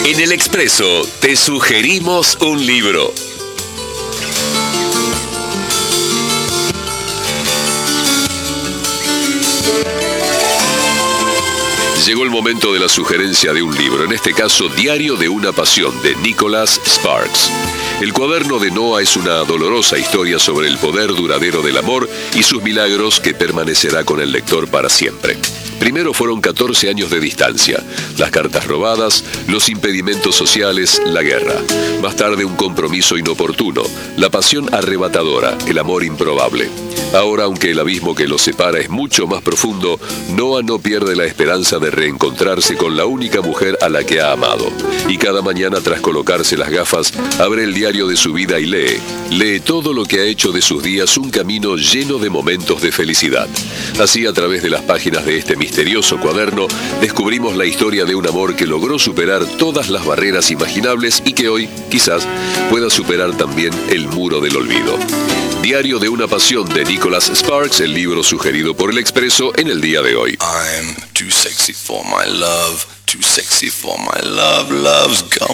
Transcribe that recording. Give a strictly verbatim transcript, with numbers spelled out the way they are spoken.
En El Expreso te sugerimos un libro. Llegó el momento de la sugerencia de un libro, en este caso Diario de una pasión, de Nicholas Sparks. El cuaderno de Noah es una dolorosa historia sobre el poder duradero del amor y sus milagros que permanecerá con el lector para siempre. Primero fueron catorce años de distancia, las cartas robadas, los impedimentos sociales, la guerra. Más tarde un compromiso inoportuno, la pasión arrebatadora, el amor improbable. Ahora, aunque el abismo que los separa es mucho más profundo, Noah no pierde la esperanza de reencontrarse con la única mujer a la que ha amado. Y cada mañana, tras colocarse las gafas, abre el diario de su vida y lee. Lee todo lo que ha hecho de sus días un camino lleno de momentos de felicidad. Así, a través de las páginas de este misterioso cuaderno, descubrimos la historia de un amor que logró superar todas las barreras imaginables y que hoy, quizás, pueda superar también el muro del olvido. Diario de una pasión, de Nicholas Sparks, el libro sugerido por El Expreso en el día de hoy. I'm too sexy for my love, too sexy for my love, love's gone.